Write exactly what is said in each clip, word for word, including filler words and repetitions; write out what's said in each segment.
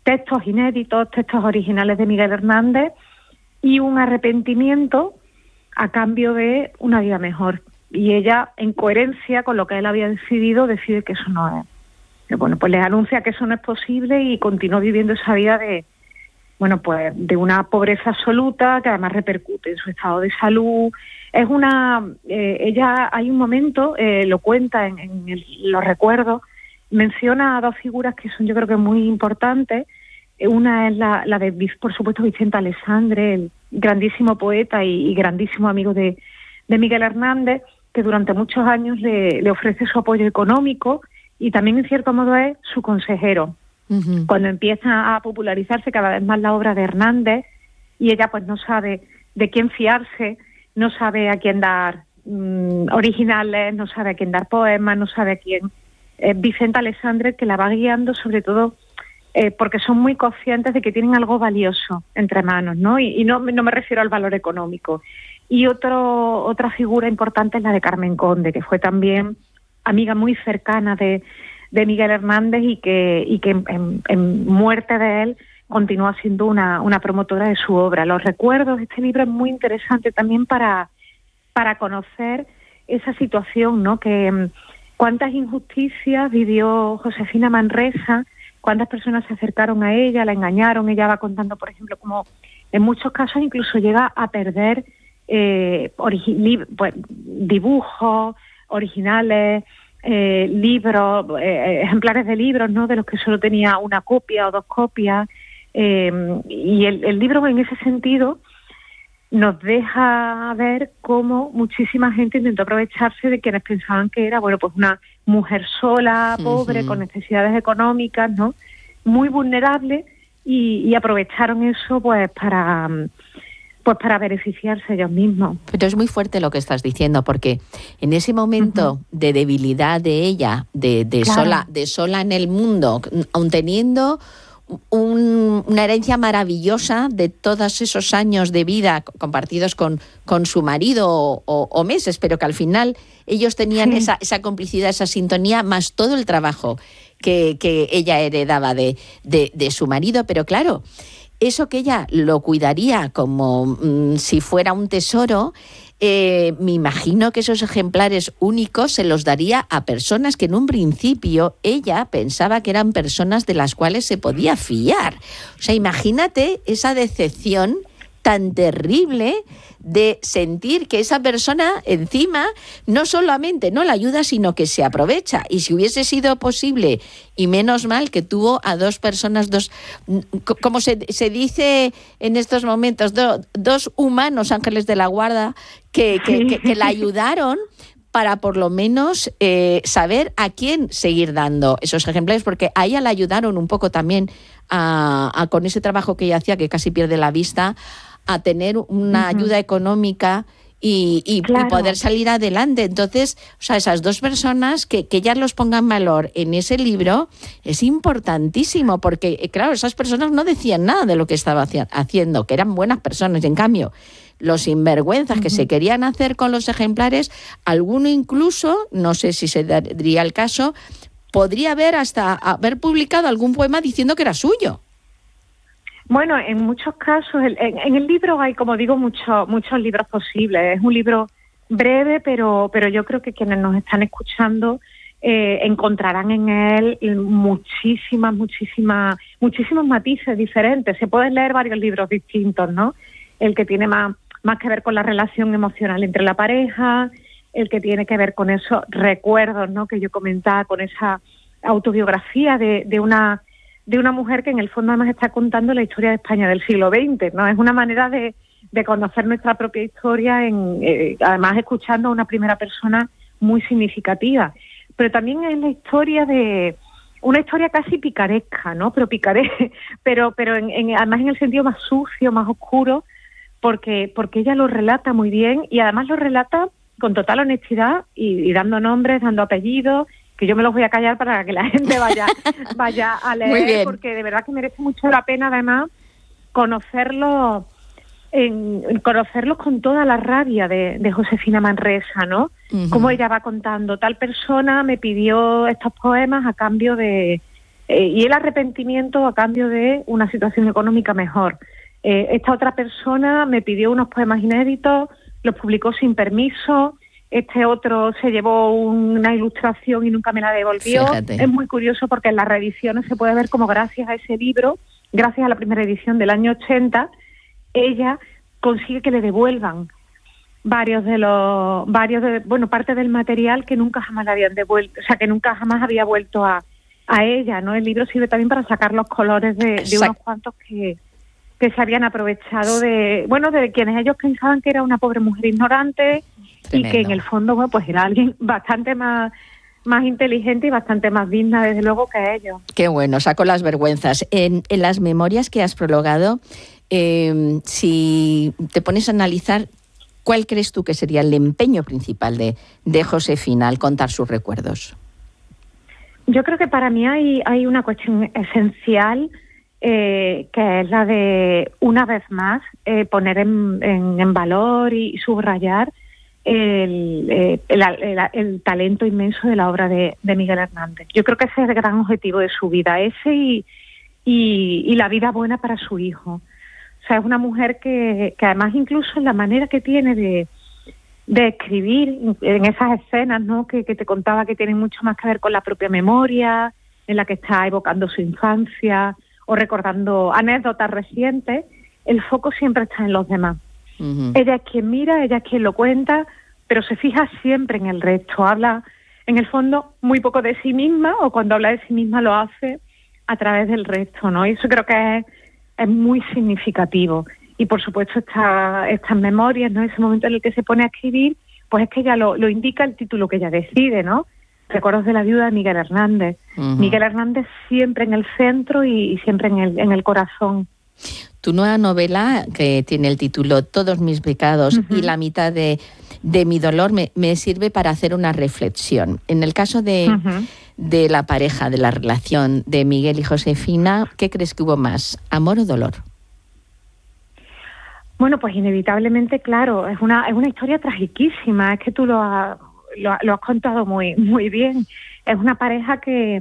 textos inéditos, textos originales de Miguel Hernández y un arrepentimiento a cambio de una vida mejor. Y ella, en coherencia con lo que él había decidido, decide que eso no es. Que, bueno, pues les anuncia que eso no es posible y continúa viviendo esa vida de, bueno, pues de una pobreza absoluta que además repercute en su estado de salud. Es una, eh, ella, hay un momento, eh, lo cuenta en, en el, los recuerdos, menciona a dos figuras que son yo creo que muy importantes. Una es la, la de, por supuesto, Vicente Alessandre, el grandísimo poeta y, y grandísimo amigo de, de Miguel Hernández, que durante muchos años le, le ofrece su apoyo económico y también, en cierto modo, es su consejero. Uh-huh. Cuando empieza a popularizarse cada vez más la obra de Hernández y ella pues no sabe de quién fiarse, no sabe a quién dar mmm, originales, no sabe a quién dar poemas, no sabe a quién... Eh, Vicente Alessandre, que la va guiando sobre todo eh, porque son muy conscientes de que tienen algo valioso entre manos, ¿no? Y, y no, no me refiero al valor económico. Y otro otra figura importante es la de Carmen Conde, que fue también amiga muy cercana de, de Miguel Hernández y que, y que en, en, en muerte de él continúa siendo una, una promotora de su obra. Los recuerdos, este libro es muy interesante también para, para conocer esa situación, ¿no? Que cuántas injusticias vivió Josefina Manresa, cuántas personas se acercaron a ella, la engañaron. Ella va contando, por ejemplo, como en muchos casos incluso llega a perder eh, origi- li- pues, dibujos originales, eh, libros, eh, ejemplares de libros, ¿no? De los que solo tenía una copia o dos copias. Eh, y el, el libro, en ese sentido, nos deja ver cómo muchísima gente intentó aprovecharse de quienes pensaban que era, bueno, pues una mujer sola, pobre, uh-huh. con necesidades económicas, ¿no? Muy vulnerable, y, y aprovecharon eso, pues, para... pues para beneficiarse ellos mismos. Pero es muy fuerte lo que estás diciendo, porque en ese momento uh-huh. de debilidad de ella, de, de claro. sola, de sola en el mundo, aun teniendo un, una herencia maravillosa de todos esos años de vida compartidos con, con su marido o, o, o meses, pero que al final ellos tenían sí. esa, esa complicidad, esa sintonía, más todo el trabajo que, que ella heredaba de, de, de su marido. Pero claro, eso que ella lo cuidaría como mmm, si fuera un tesoro, eh, me imagino que esos ejemplares únicos se los daría a personas que en un principio ella pensaba que eran personas de las cuales se podía fiar. O sea, imagínate esa decepción tan terrible de sentir que esa persona encima no solamente no la ayuda, sino que se aprovecha. Y si hubiese sido posible, y menos mal que tuvo a dos personas, dos, como se, se dice en estos momentos, do, dos humanos ángeles de la guarda que, que, que, que la ayudaron para por lo menos eh, saber a quién seguir dando esos ejemplares, porque a ella la ayudaron un poco también a, a, con ese trabajo que ella hacía, que casi pierde la vista, a tener una uh-huh. ayuda económica y, y, claro. y poder salir adelante. Entonces, o sea, esas dos personas que, que ellas los pongan en valor en ese libro es importantísimo, porque, claro, esas personas no decían nada de lo que estaba haciendo, que eran buenas personas, y en cambio, los sinvergüenzas uh-huh. que se querían hacer con los ejemplares, alguno incluso, no sé si se daría el caso, podría haber hasta haber publicado algún poema diciendo que era suyo. Bueno, en muchos casos, en, en el libro hay, como digo, muchos muchos libros posibles. Es un libro breve, pero pero yo creo que quienes nos están escuchando eh, encontrarán en él muchísimas, muchísimas, muchísimos matices diferentes. Se pueden leer varios libros distintos, ¿no? El que tiene más, más que ver con la relación emocional entre la pareja, el que tiene que ver con esos recuerdos, ¿no? Que yo comentaba, con esa autobiografía de, de una... de una mujer que en el fondo además está contando la historia de España del siglo veinte, ¿no? Es una manera de, de conocer nuestra propia historia, en, eh, además escuchando a una primera persona muy significativa. Pero también es la historia de una historia casi picaresca, ¿no? Pero picaresca, pero, pero en, en, además en el sentido más sucio, más oscuro, porque, porque ella lo relata muy bien y además lo relata con total honestidad y, y dando nombres, dando apellidos, que yo me los voy a callar para que la gente vaya vaya a leer, porque de verdad que merece mucho la pena además conocerlos en, conocerlos con toda la rabia de, de Josefina Manresa, ¿no? Uh-huh. Como ella va contando, tal persona me pidió estos poemas a cambio de, Eh, y el arrepentimiento a cambio de una situación económica mejor. Eh, esta otra persona me pidió unos poemas inéditos, los publicó sin permiso. Este otro se llevó una ilustración y nunca me la devolvió. Fíjate. Es muy curioso porque en las reediciones se puede ver como gracias a ese libro, gracias a la primera edición del año ochenta, ella consigue que le devuelvan varios de los, varios de, bueno, parte del material que nunca jamás le habían devuelto, o sea, que nunca jamás había vuelto a, a ella, ¿no? El libro sirve también para sacar los colores de, de unos cuantos que, que se habían aprovechado de, bueno, de quienes ellos pensaban que era una pobre mujer ignorante. Tremendo. Y que en el fondo, bueno, pues era alguien bastante más, más inteligente y bastante más digna, desde luego, que ellos. Qué bueno, saco las vergüenzas. En, en las memorias que has prologado, eh, si te pones a analizar, ¿cuál crees tú que sería el empeño principal de, de Josefina al contar sus recuerdos? Yo creo que para mí hay, hay una cuestión esencial, eh, que es la de, una vez más, eh, poner en, en, en valor y subrayar El, eh, el, el, el talento inmenso de la obra de, de Miguel Hernández. Yo creo que ese es el gran objetivo de su vida, ese y, y, y la vida buena para su hijo. O sea, es una mujer que, que además incluso en la manera que tiene de, de escribir, en esas escenas, ¿no?, que, que te contaba que tienen mucho más que ver con la propia memoria, en la que está evocando su infancia o recordando anécdotas recientes, el foco siempre está en los demás. Uh-huh. Ella es quien mira, ella es quien lo cuenta, pero se fija siempre en el resto. Habla, en el fondo, muy poco de sí misma, o cuando habla de sí misma lo hace a través del resto, ¿no? Y eso creo que es, es muy significativo. Y por supuesto esta, estas memorias, ¿no?, ese momento en el que se pone a escribir, pues es que ella lo, lo indica el título que ella decide, ¿no? Recuerdos de la viuda de Miguel Hernández. Uh-huh. Miguel Hernández siempre en el centro y, y siempre en el, en el corazón. Tu nueva novela, que tiene el título Todos mis pecados, uh-huh, y la mitad de, de mi dolor, me, me sirve para hacer una reflexión. En el caso de, uh-huh, de la pareja, de la relación de Miguel y Josefina, ¿qué crees que hubo más, amor o dolor? Bueno, pues inevitablemente, claro, es una es una historia tragiquísima. Es que tú lo, ha, lo, lo has contado muy muy bien. Es una pareja que...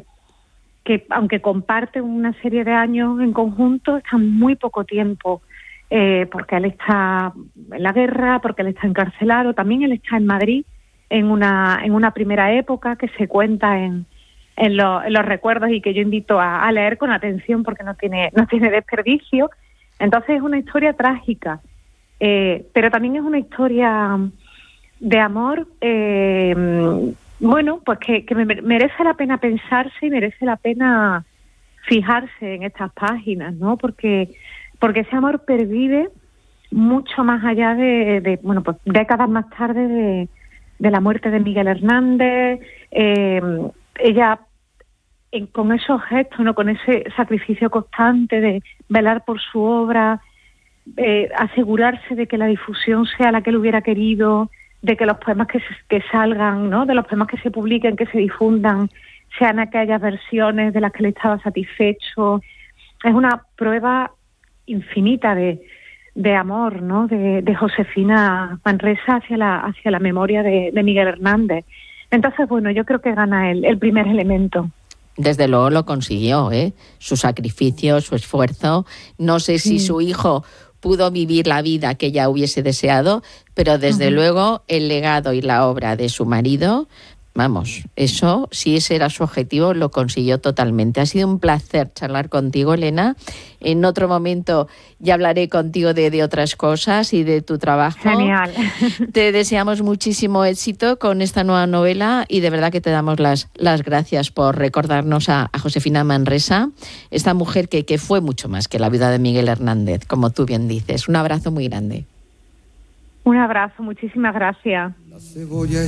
que aunque comparte una serie de años en conjunto, están muy poco tiempo, eh, porque él está en la guerra, porque él está encarcelado, también él está en Madrid en una en una primera época que se cuenta en, en, lo, en los recuerdos y que yo invito a, a leer con atención porque no tiene no tiene desperdicio. Entonces es una historia trágica, eh, pero también es una historia de amor, eh, bueno, pues que, que merece la pena pensarse y merece la pena fijarse en estas páginas, ¿no? Porque porque ese amor pervive mucho más allá de, de bueno, pues décadas más tarde de, de la muerte de Miguel Hernández. Eh, ella, en, con esos gestos, ¿no?, con ese sacrificio constante de velar por su obra, eh, asegurarse de que la difusión sea la que él hubiera querido, de que los poemas que, se, que salgan, ¿no?, de los poemas que se publiquen, que se difundan, sean aquellas versiones de las que él estaba satisfecho. Es una prueba infinita de, de amor, ¿no?, de, de Josefina Manresa hacia la hacia la memoria de, de Miguel Hernández. Entonces, bueno, yo creo que gana el, el primer elemento. Desde luego lo consiguió, ¿eh? Su sacrificio, su esfuerzo. No sé si sí. su hijo pudo vivir la vida que ella hubiese deseado, pero desde uh-huh. luego el legado y la obra de su marido, vamos, eso, si ese era su objetivo, lo consiguió totalmente. Ha sido un placer charlar contigo, Elena. En otro momento ya hablaré contigo de, de otras cosas y de tu trabajo. Genial. Te deseamos muchísimo éxito con esta nueva novela y de verdad que te damos las, las gracias por recordarnos a, a Josefina Manresa, esta mujer que, que fue mucho más que la viuda de Miguel Hernández, como tú bien dices. Un abrazo muy grande. Un abrazo, muchísimas gracias.